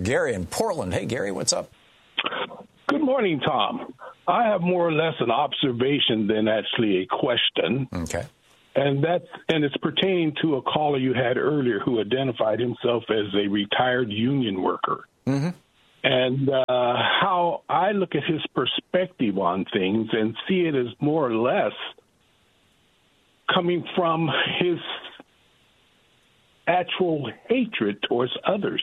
Gary in Portland. Hey, Gary, what's up? Good morning, Tom. I have more or less an observation than actually a question. Okay. And it's pertaining to a caller you had earlier who identified himself as a retired union worker. Mm-hmm. And how I look at his perspective on things and see it as more or less coming from his actual hatred towards others,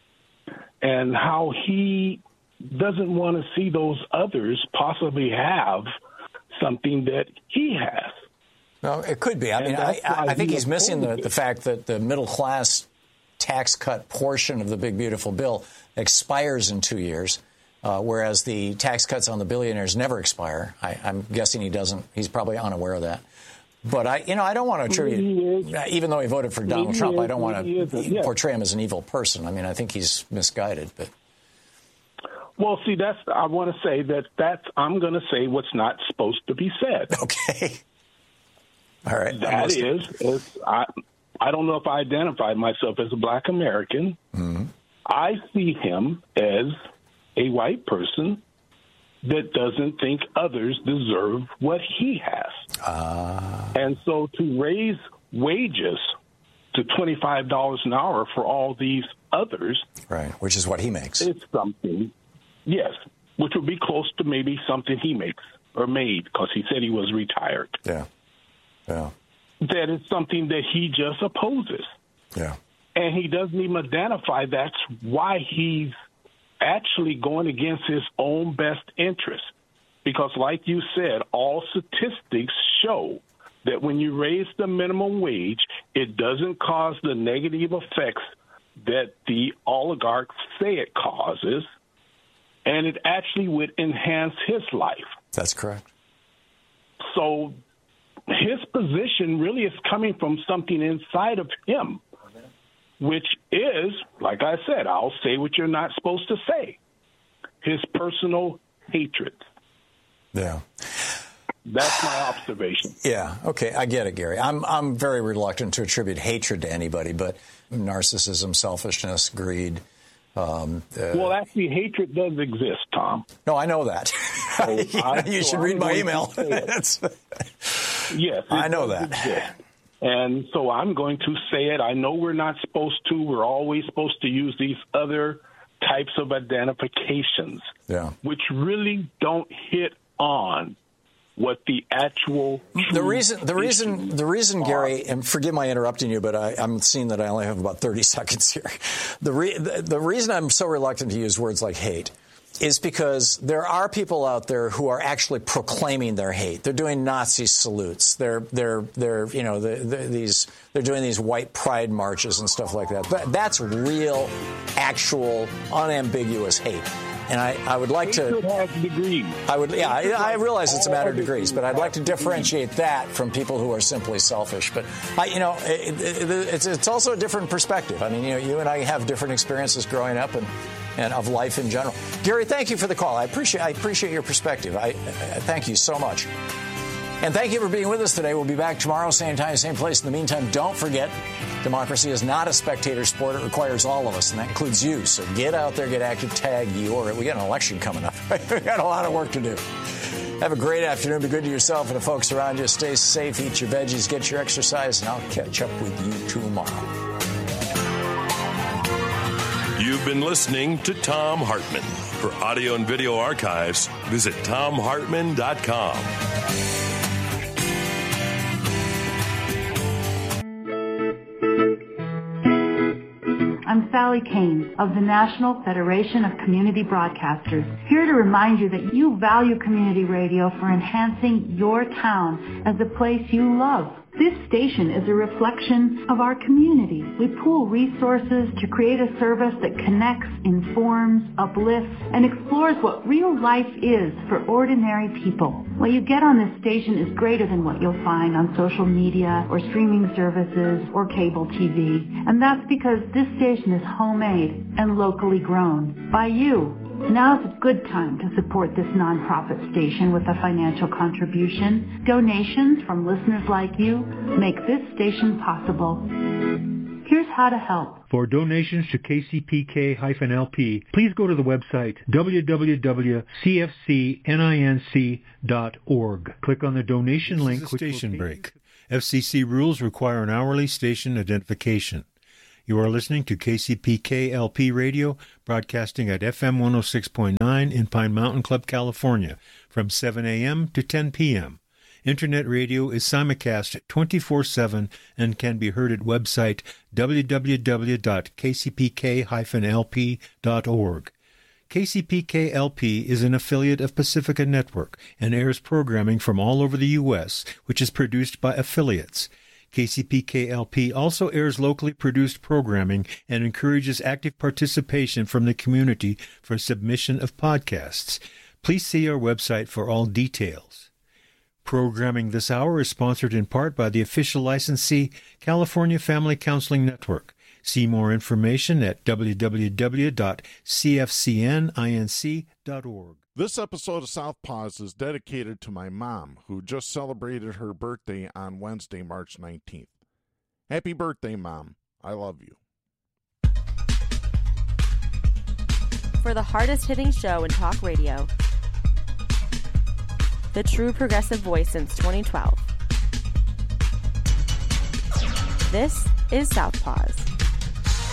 and how he doesn't want to see those others possibly have something that he has. No, it could be. I mean, I think he's missing the fact that the middle class tax cut portion of the big, beautiful bill expires in 2 years, whereas the tax cuts on the billionaires never expire. I'm guessing he doesn't. He's probably unaware of that. But I don't want to attribute, even though he voted for Donald Trump, I don't want to portray him as an evil person. I mean, I think he's misguided. But well, see, I want to say I'm going to say what's not supposed to be said. Okay. All right. That is I don't know if I identified myself as a black American. Mm-hmm. I see him as a white person that doesn't think others deserve what he has. And so to raise wages to $25 an hour for all these others. Right, which is what he makes. It's something, yes, which would be close to maybe something he makes or made, because he said he was retired. Yeah. That is something that he just opposes. Yeah. And he doesn't even identify that's why he's actually going against his own best interest. Because like you said, all statistics show that when you raise the minimum wage, it doesn't cause the negative effects that the oligarchs say it causes, and it actually would enhance his life. That's correct. So his position really is coming from something inside of him, which is, like I said, I'll say what you're not supposed to say, his personal hatred. Yeah. That's my observation. Yeah. Okay. I get it, Gary. I'm very reluctant to attribute hatred to anybody, but narcissism, selfishness, greed. Well, actually, hatred does exist, Tom. No, I know that. You should read my email. Yes. I know that. Exist. And so I'm going to say it. I know we're not supposed to. We're always supposed to use these other types of identifications, which really don't hit on what the actual the reason, Gary, and forgive my interrupting you, but I'm seeing that I only have about 30 seconds here. The reason I'm so reluctant to use words like hate is because there are people out there who are actually proclaiming their hate. They're doing Nazi salutes. They're doing these white pride marches and stuff like that. That's real, actual, unambiguous hate. And I would like to. Has degrees. I realize it's a matter of degrees, but I'd like to differentiate that from people who are simply selfish. But it's also a different perspective. I mean, you and I have different experiences growing up and of life in general. Gary, thank you for the call. I appreciate your perspective. I thank you so much. And thank you for being with us today. We'll be back tomorrow, same time, same place. In the meantime, don't forget, democracy is not a spectator sport. It requires all of us, and that includes you. So get out there, get active, tag your. We got an election coming up. We got a lot of work to do. Have a great afternoon. Be good to yourself and the folks around you. Stay safe, eat your veggies, get your exercise, and I'll catch up with you tomorrow. You've been listening to Thom Hartmann. For audio and video archives, visit ThomHartmann.com. I'm Sally Kane of the National Federation of Community Broadcasters, here to remind you that you value community radio for enhancing your town as a place you love. This station is a reflection of our community. We pool resources to create a service that connects, informs, uplifts, and explores what real life is for ordinary people. What you get on this station is greater than what you'll find on social media or streaming services or cable TV. And that's because this station is homemade and locally grown by you. Now's a good time to support this nonprofit station with a financial contribution. Donations from listeners like you make this station possible. Here's how to help. For donations to KCPK-LP, please go to the website www.cfcninc.org. Click on the donation link. This is a station break. FCC rules require an hourly station identification. You are listening to KCPK-LP Radio, broadcasting at FM 106.9 in Pine Mountain Club, California, from 7 a.m. to 10 p.m. Internet radio is simulcast 24/7 and can be heard at website www.kcpk-lp.org. KCPK-LP is an affiliate of Pacifica Network and airs programming from all over the U.S., which is produced by affiliates. KCPK-LP also airs locally produced programming and encourages active participation from the community for submission of podcasts. Please see our website for all details. Programming this hour is sponsored in part by the official licensee, California Family Counseling Network. See more information at www.cfcninc.org. This episode of Southpaws is dedicated to my mom, who just celebrated her birthday on Wednesday, March 19th. Happy birthday, Mom. I love you. For the hardest-hitting show in talk radio, the true progressive voice since 2012. This is Southpaws.